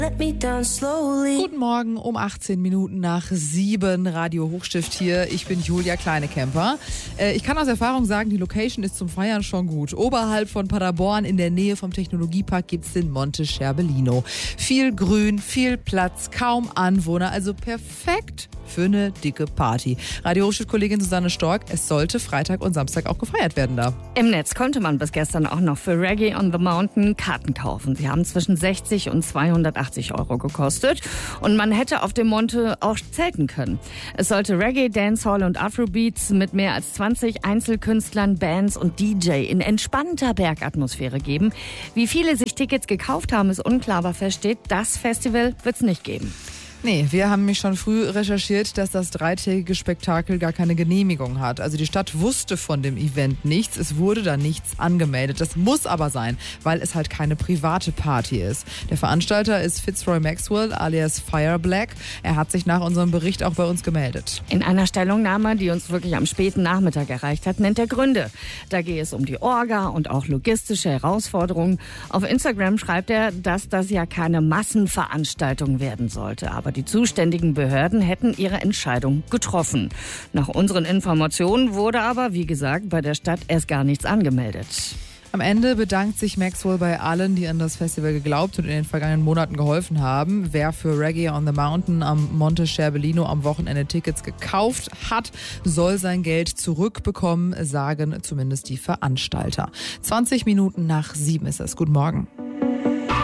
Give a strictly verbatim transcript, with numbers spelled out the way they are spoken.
Guten Morgen um achtzehn Minuten nach sieben, Radio Hochstift hier. Ich bin Julia Kleinekemper. Äh, ich kann aus Erfahrung sagen, die Location ist zum Feiern schon gut. Oberhalb von Paderborn in der Nähe vom Technologiepark gibt's den Monte Scherbellino. Viel Grün, viel Platz, kaum Anwohner, also perfekt für eine dicke Party. Radio Hochstift-Kollegin Susanne Stork, es sollte Freitag und Samstag auch gefeiert werden da. Im Netz konnte man bis gestern auch noch für Reggae on the Mountain Karten kaufen. Sie haben zwischen sechzig und zweihundertachtzig Euro gekostet und man hätte auf dem Monte auch zelten können. Es sollte Reggae, Dancehall und Afrobeats mit mehr als zwanzig Einzelkünstlern, Bands und D J in entspannter Bergatmosphäre geben. Wie viele sich Tickets gekauft haben, ist unklar, aber feststeht, das Festival wird es nicht geben. Nee, wir haben mich schon früh recherchiert, dass das dreitägige Spektakel gar keine Genehmigung hat. Also die Stadt wusste von dem Event nichts, es wurde da nichts angemeldet. Das muss aber sein, weil es halt keine private Party ist. Der Veranstalter ist Fitzroy Maxwell alias Fire Black. Er hat sich nach unserem Bericht auch bei uns gemeldet. In einer Stellungnahme, die uns wirklich am späten Nachmittag erreicht hat, nennt er Gründe. Da gehe es um die Orga und auch logistische Herausforderungen. Auf Instagram schreibt er, dass das ja keine Massenveranstaltung werden sollte. Aber die zuständigen Behörden hätten ihre Entscheidung getroffen. Nach unseren Informationen wurde aber, wie gesagt, bei der Stadt erst gar nichts angemeldet. Am Ende bedankt sich Maxwell bei allen, die an das Festival geglaubt und in den vergangenen Monaten geholfen haben. Wer für Reggae on the Mountain am Monte Scherbellino am Wochenende Tickets gekauft hat, soll sein Geld zurückbekommen, sagen zumindest die Veranstalter. zwanzig Minuten nach sieben ist es. Guten Morgen.